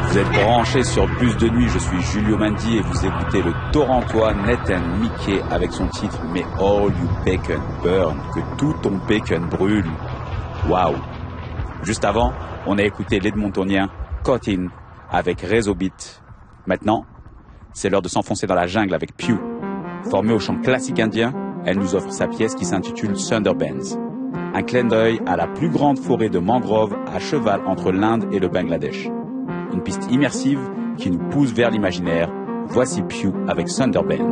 Vous êtes branchés sur Bus de Nuit, je suis Julio Mandi et vous écoutez le Torontois Nathan Mickey avec son titre May All You Bacon Burn, que tout ton bacon brûle. Waouh. Juste avant, on a écouté l'Edmontonien Cottin avec Réseau Beat. Maintenant, c'est l'heure de s'enfoncer dans la jungle avec Pew. Formée au chant classique indien, elle nous offre sa pièce qui s'intitule Sundarbans. Un clin d'œil à la plus grande forêt de mangroves à cheval entre l'Inde et le Bangladesh. Une piste immersive qui nous pousse vers l'imaginaire. Voici Pew avec Sundarbans.